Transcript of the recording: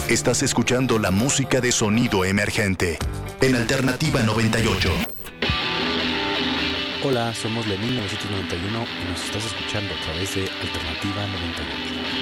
Estás escuchando la música de sonido emergente en Alternativa 98. Hola, somos Lenin 991 y nos estás escuchando a través de Alternativa 98.